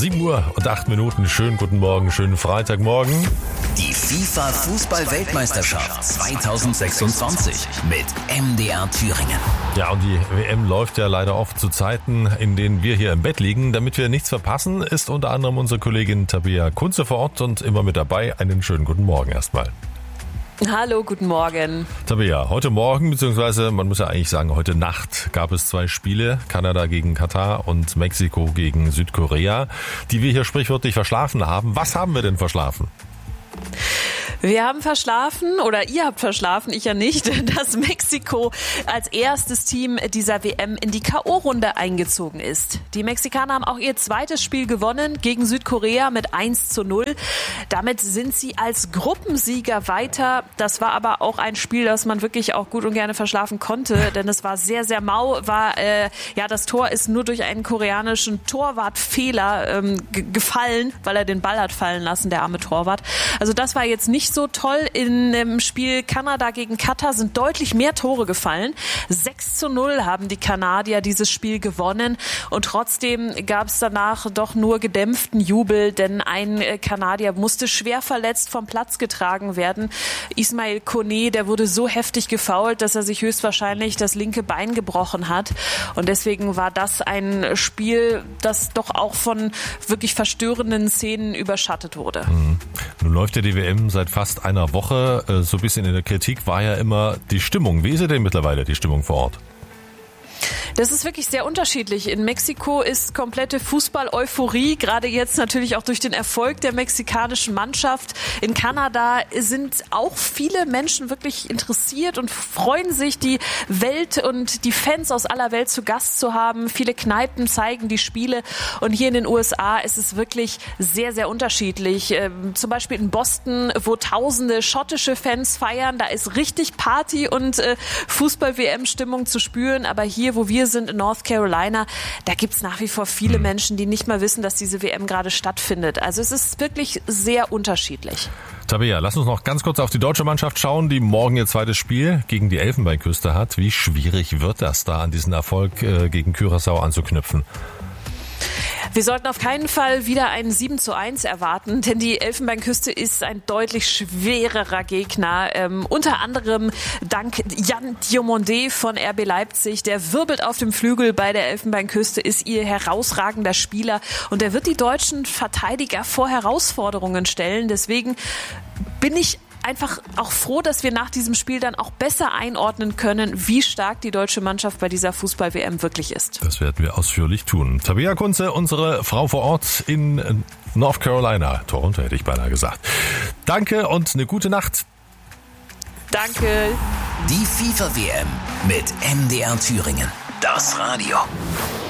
7:08. Schönen guten Morgen, schönen Freitagmorgen. Die FIFA-Fußball-Weltmeisterschaft 2026 mit MDR Thüringen. Ja, und die WM läuft ja leider oft zu Zeiten, in denen wir hier im Bett liegen. Damit wir nichts verpassen, ist unter anderem unsere Kollegin Tabea Kunze vor Ort und immer mit dabei. Einen schönen guten Morgen erstmal. Hallo, guten Morgen. Tabea, heute Morgen, beziehungsweise man muss ja eigentlich sagen, heute Nacht gab es 2 Spiele. Kanada gegen Katar und Mexiko gegen Südkorea, die wir hier sprichwörtlich verschlafen haben. Was haben wir denn verschlafen? Wir haben verschlafen, oder ihr habt verschlafen, ich ja nicht, dass Mexiko als erstes Team dieser WM in die K.O.-Runde eingezogen ist. Die Mexikaner haben auch ihr zweites Spiel gewonnen gegen Südkorea mit 1:0. Damit sind sie als Gruppensieger weiter. Das war aber auch ein Spiel, das man wirklich auch gut und gerne verschlafen konnte, denn es war sehr, sehr mau. Das Tor ist nur durch einen koreanischen Torwartfehler gefallen, weil er den Ball hat fallen lassen, der arme Torwart. Also das war jetzt nicht so toll. In dem Spiel Kanada gegen Katar sind deutlich mehr Tore gefallen. 6:0 haben die Kanadier dieses Spiel gewonnen und trotzdem gab es danach doch nur gedämpften Jubel, denn ein Kanadier musste schwer verletzt vom Platz getragen werden. Ismail Kone, der wurde so heftig gefoult, dass er sich höchstwahrscheinlich das linke Bein gebrochen hat und deswegen war das ein Spiel, das doch auch von wirklich verstörenden Szenen überschattet wurde. Nun läuft ja die WM seit fast einer Woche. So ein bisschen in der Kritik war ja immer die Stimmung. Wie ist sie denn mittlerweile, die Stimmung vor Ort? Das ist wirklich sehr unterschiedlich. In Mexiko ist komplette Fußball-Euphorie, gerade jetzt natürlich auch durch den Erfolg der mexikanischen Mannschaft. In Kanada sind auch viele Menschen wirklich interessiert und freuen sich, die Welt und die Fans aus aller Welt zu Gast zu haben. Viele Kneipen zeigen die Spiele und hier in den USA ist es wirklich sehr, sehr unterschiedlich. Zum Beispiel in Boston, wo tausende schottische Fans feiern, da ist richtig Party und Fußball-WM-Stimmung zu spüren, aber hier, wo wir sind in North Carolina, da gibt es nach wie vor viele Menschen, die nicht mal wissen, dass diese WM gerade stattfindet. Also es ist wirklich sehr unterschiedlich. Tabea, lass uns noch ganz kurz auf die deutsche Mannschaft schauen, die morgen ihr zweites Spiel gegen die Elfenbeinküste hat. Wie schwierig wird das da, an diesen Erfolg gegen Curaçao anzuknüpfen? Wir sollten auf keinen Fall wieder ein 7:1 erwarten, denn die Elfenbeinküste ist ein deutlich schwererer Gegner. Unter anderem dank Jan Diomandé von RB Leipzig. Der wirbelt auf dem Flügel bei der Elfenbeinküste, ist ihr herausragender Spieler und er wird die deutschen Verteidiger vor Herausforderungen stellen. Deswegen bin ich einfach auch froh, dass wir nach diesem Spiel dann auch besser einordnen können, wie stark die deutsche Mannschaft bei dieser Fußball-WM wirklich ist. Das werden wir ausführlich tun. Tabea Kunze, unsere Frau vor Ort in North Carolina. Toronto hätte ich beinahe gesagt. Danke und eine gute Nacht. Danke. Die FIFA-WM mit MDR Thüringen. Das Radio.